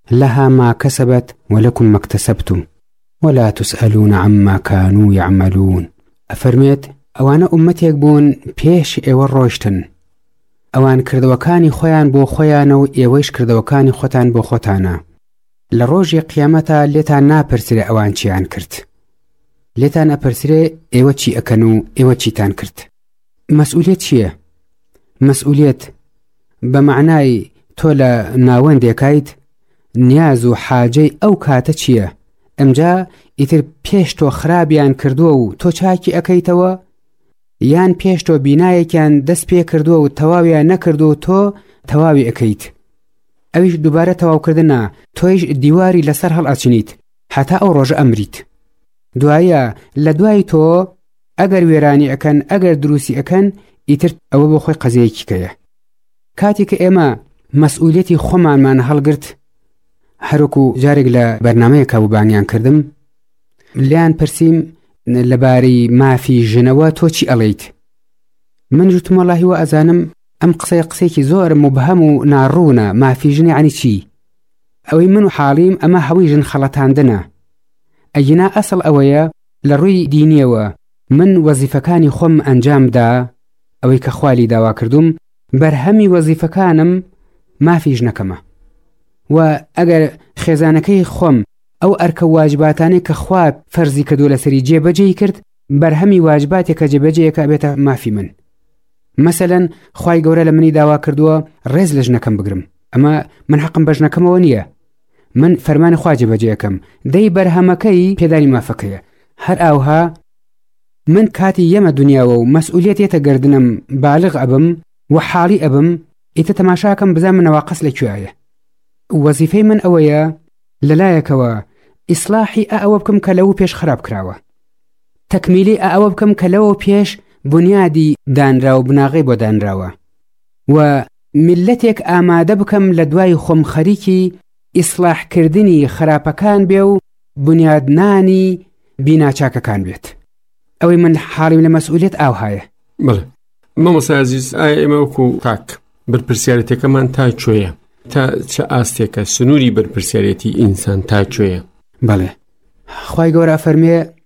لها ما كسبت ولكم ما اكتسبتم ولا تسألون عما كانوا يعملون. أفرميت أوانا أمتيك بون بيش إيوار روشتن، أوان كردوكاني خويان بو خويانو إيويش كردوكاني خوتان بو خوتانا. لروجي قيامتا ليتان ناپرسري أوان چيان كرت، ليتان أپرسري إيوة چي أكنو إيوة چي تان كرت. مسؤولية چيه؟ مسؤولية بمعناي تولا ناوان ديكايت نيازو حاجي أو كاتا چيه؟ امجا إتر پێشتۆ خراپیان کردووە و تۆ چاکی ئەەکەیتەوە، یان پێشتۆ بینایەکیان دەست پێ کردووە و تەواویان نەکردو و تۆ تەواوی ئەەکەیت. ئەویش دووبارە تەواوکردنە، تۆیش دیواری لەسەر هەڵ ئەچنیت هەتا ئەو ڕۆژە ئەمریت. دوایە لە دوای تۆ ئەگەر وێرانی ئەکەن، ئەگەر دروستی ئەکەن، ئیتر ئەوە بۆ خۆی قەزەیەکیکەیە. کاتێک کە ئێمە مەسئولیەتی خۆمانمان هەڵگرت، هەروکو جارێک لە بەرنامەیەکە بانگیان کردم، لیان پرسیم لەبارەی مافی ژنەوە تۆ چی ئەڵێیت؟ من جوتم وەڵاهی وە ئەزانم ئەم قسەیەکی زۆر مبهەم و ناڕوونە. مافی ژن یعنی چی؟ ئەوەی من و حاڵیم ئەمە هەوی ژن خەڵەتاندنە. ئەگینا ئەسڵ ئەوەیە لە ڕووی دینیەوە من وەزیفەکانی خۆم ئەنجامدا، ئەوەی کە خوالی داوا کردوم، بەرهەمی وەزیفەکانم مافی ژنەکەمە. و ئەگەر خێزانەکەی خۆم ئەو ئەرکە واجباتانەی کە خوا فەرزی کردو لەسەری جێبەجێی کرد، بەرهەمی واجباتێکە جێبەجێیەکە بێتە مافی من. مەسەلەن خوای گەورە لە منی داوا کردووە ڕێز لە ژنەکەم بگرم، ئەمە من حەقم بە ژنەکەمەوە نییە، من فەرمانی خوا جێبەجێیەکەم، دەی بەرهەمەکەی پێدانی مافەکەیە. هەر ئاوها من کاتی یەمە دنیاوە و مەسئولیەت یەتە گردنم بالغ ئەبم و حاڵی ئەبم، ئیتە تەماشاکەم بزان منەوە قەس لەکوێیە. وەزیفەی من ئەوەیە لەلایەکەوە ئیسلاحی ئەوە بکەم کە لەو پێش خراپ کراوە، تەکمیلی ئەوە بکەم کە لەوە پێش بنیادی دانراوە، بناغی بۆ دانراوە، و ملەتێک ئامادە بکەم لە دوای خۆم خەریکی ئیسلاحکردنی خراپەکان بێ و بنیادنانی بیناچاکەکان بێت. ئەوەی من حاڵیم لە مەسئولیەت ئاوهایە. بەڵێ مامۆستا عەزیز، ئایا ئێمە وەکو تاک بەرپرسیارەتەکەمان تا کوێیە؟ تا چه ئاستێکە سنووری بەرپرسیارەتی ئینسان تا کوێیە؟ بەڵێ خوای گەورە فەرمێ